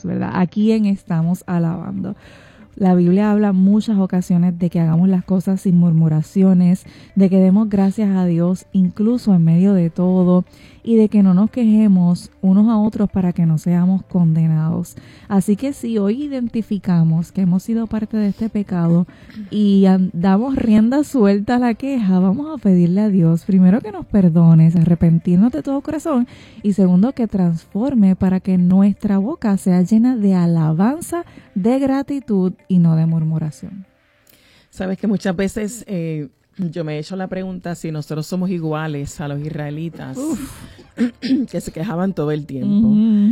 alabamos, ¿verdad? ¿A quién estamos alabando? La Biblia habla muchas ocasiones de que hagamos las cosas sin murmuraciones, de que demos gracias a Dios incluso en medio de todo y de que no nos quejemos unos a otros para que no seamos condenados. Así que si hoy identificamos que hemos sido parte de este pecado y damos rienda suelta a la queja, vamos a pedirle a Dios primero que nos perdone, arrepentirnos de todo corazón y segundo que transforme para que nuestra boca sea llena de alabanza, de gratitud y no de murmuración. Sabes que muchas veces yo me he hecho la pregunta si nosotros somos iguales a los israelitas que se quejaban todo el tiempo.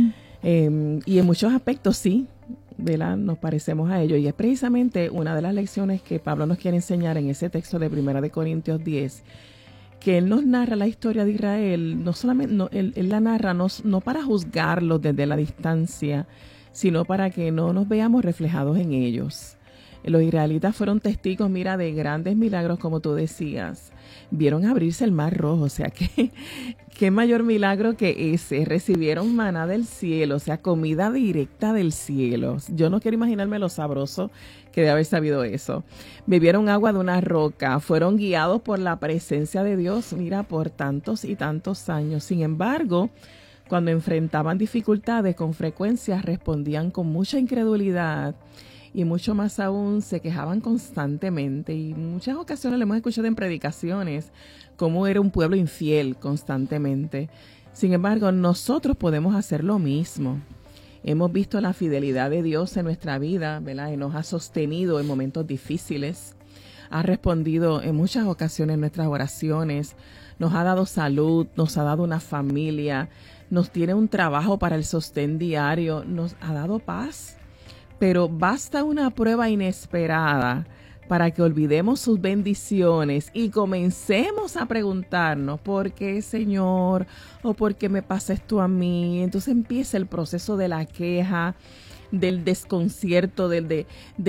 Y en muchos aspectos sí, ¿verdad? Nos parecemos a ellos. Y es precisamente una de las lecciones que Pablo nos quiere enseñar en ese texto de 1 Corintios 10, que él nos narra la historia de Israel, no solamente, él la narra no para juzgarlos desde la distancia, sino para que no nos veamos reflejados en ellos. Los israelitas fueron testigos, mira, de grandes milagros, como tú decías. Vieron abrirse el Mar Rojo, o sea, qué mayor milagro que ese. Recibieron maná del cielo, o sea, comida directa del cielo. Yo no quiero imaginarme lo sabroso que debe haber sabido eso. Bebieron agua de una roca, fueron guiados por la presencia de Dios, mira, por tantos y tantos años. Sin embargo, cuando enfrentaban dificultades, con frecuencia respondían con mucha incredulidad y mucho más aún se quejaban constantemente. Y en muchas ocasiones le hemos escuchado en predicaciones cómo era un pueblo infiel constantemente. Sin embargo, nosotros podemos hacer lo mismo. Hemos visto la fidelidad de Dios en nuestra vida, ¿verdad? Y nos ha sostenido en momentos difíciles. Ha respondido en muchas ocasiones nuestras oraciones. Nos ha dado salud, nos ha dado una familia, nos tiene un trabajo para el sostén diario, nos ha dado paz. Pero basta una prueba inesperada para que olvidemos sus bendiciones y comencemos a preguntarnos, ¿por qué, Señor? ¿O por qué me pasa esto a mí? Entonces empieza el proceso de la queja, del desconcierto, de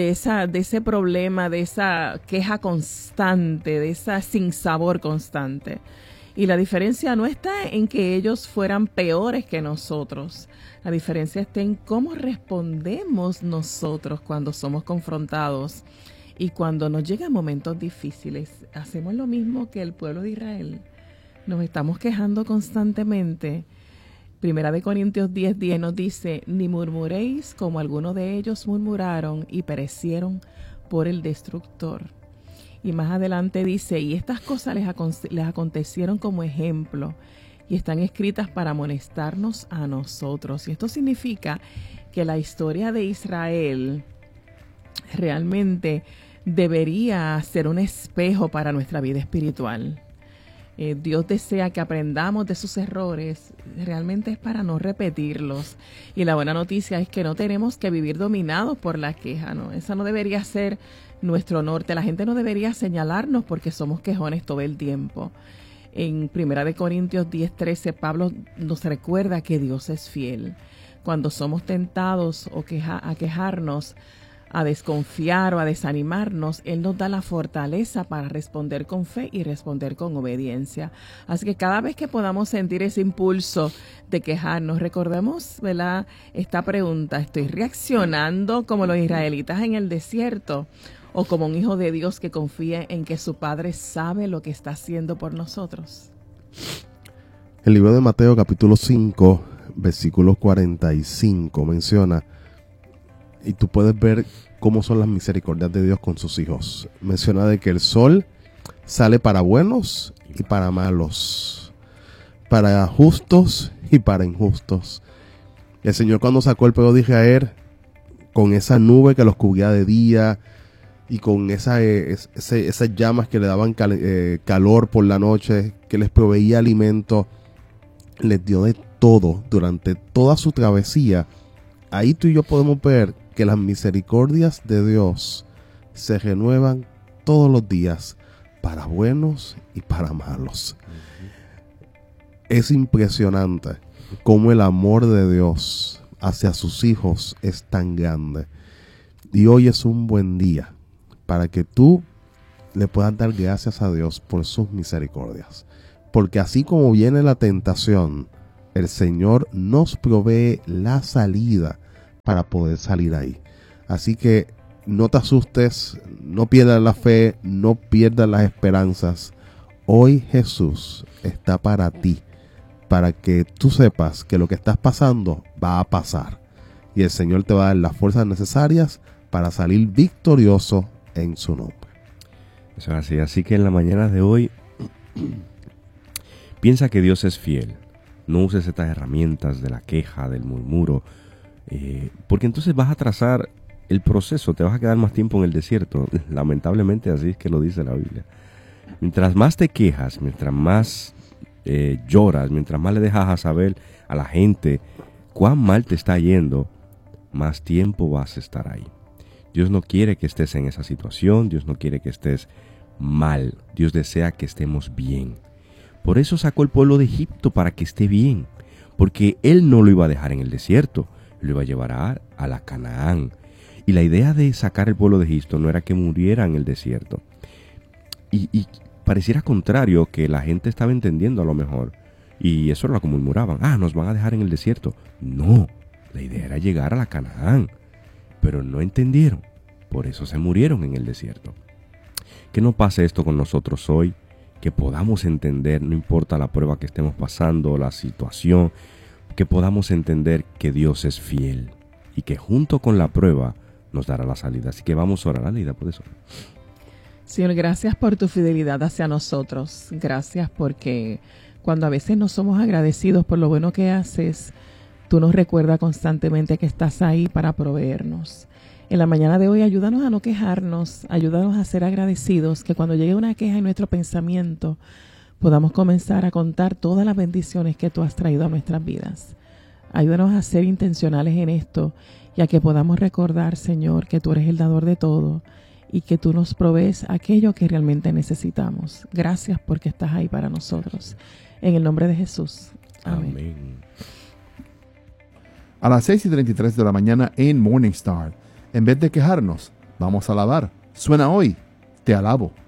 ese problema, de esa queja constante, de esa sinsabor constante. Y la diferencia no está en que ellos fueran peores que nosotros. La diferencia está en cómo respondemos nosotros cuando somos confrontados y cuando nos llegan momentos difíciles. Hacemos lo mismo que el pueblo de Israel. Nos estamos quejando constantemente. 1 Corintios 10:10 nos dice, ni murmuréis como algunos de ellos murmuraron y perecieron por el destructor. Y más adelante dice, y estas cosas les acontecieron como ejemplo y están escritas para amonestarnos a nosotros. Y esto significa que la historia de Israel realmente debería ser un espejo para nuestra vida espiritual. Dios desea que aprendamos de sus errores, realmente es para no repetirlos. Y la buena noticia es que no tenemos que vivir dominados por la queja, ¿no? Esa no debería ser nuestro norte. La gente no debería señalarnos porque somos quejones todo el tiempo. En 1 Corintios 10:13, Pablo nos recuerda que Dios es fiel. Cuando somos tentados a quejarnos, a desconfiar o a desanimarnos, Él nos da la fortaleza para responder con fe y responder con obediencia. Así que cada vez que podamos sentir ese impulso de quejarnos, recordemos, ¿verdad?, esta pregunta: ¿estoy reaccionando como los israelitas en el desierto o como un hijo de Dios que confía en que su Padre sabe lo que está haciendo por nosotros? El libro de Mateo capítulo 5, versículo 45 menciona, y tú puedes ver cómo son las misericordias de Dios con sus hijos. Menciona de que el sol sale para buenos y para malos, para justos y para injustos. El Señor, cuando sacó el pueblo de Israel con esa nube que los cubría de día y con esas llamas que le daban calor por la noche, que les proveía alimento, les dio de todo durante toda su travesía. Ahí tú y yo podemos ver que las misericordias de Dios se renuevan todos los días para buenos y para malos. Es impresionante cómo el amor de Dios hacia sus hijos es tan grande. Y hoy es un buen día para que tú le puedas dar gracias a Dios por sus misericordias. Porque así como viene la tentación, el Señor nos provee la salida para poder salir ahí. Así que no te asustes, no pierdas la fe, no pierdas las esperanzas. Hoy Jesús está para ti, para que tú sepas que lo que estás pasando va a pasar. Y el Señor te va a dar las fuerzas necesarias para salir victorioso en su nombre. Eso es así. Así que en la mañana de hoy, piensa que Dios es fiel. No uses estas herramientas de la queja, del murmuro, porque entonces vas a atrasar el proceso, te vas a quedar más tiempo en el desierto. Lamentablemente así es que lo dice la Biblia. Mientras más te quejas, mientras más lloras, mientras más le dejas a saber a la gente cuán mal te está yendo, más tiempo vas a estar ahí. Dios no quiere que estés en esa situación, Dios no quiere que estés mal, Dios desea que estemos bien. Por eso sacó el pueblo de Egipto, para que esté bien, porque Él no lo iba a dejar en el desierto, lo iba a llevar a la Canaán. Y la idea de sacar el pueblo de Egipto no era que muriera en el desierto. Y pareciera contrario, que la gente estaba entendiendo a lo mejor, y eso era lo que murmuraban, nos van a dejar en el desierto. No, la idea era llegar a la Canaán, pero no entendieron, por eso se murieron en el desierto. Que no pase esto con nosotros hoy, que podamos entender, no importa la prueba que estemos pasando, la situación, que podamos entender que Dios es fiel y que junto con la prueba nos dará la salida. Así que vamos a orar. Aleida, ¿puedes orar? Señor, gracias por tu fidelidad hacia nosotros. Gracias porque cuando a veces no somos agradecidos por lo bueno que haces, tú nos recuerdas constantemente que estás ahí para proveernos. En la mañana de hoy, ayúdanos a no quejarnos, ayúdanos a ser agradecidos, que cuando llegue una queja en nuestro pensamiento, podamos comenzar a contar todas las bendiciones que tú has traído a nuestras vidas. Ayúdanos a ser intencionales en esto y a que podamos recordar, Señor, que tú eres el dador de todo y que tú nos provees aquello que realmente necesitamos. Gracias porque estás ahí para nosotros. En el nombre de Jesús. Amén. Amén. A las 6:33 de la mañana en Morning Star, en vez de quejarnos, vamos a alabar. Suena hoy, Te alabo.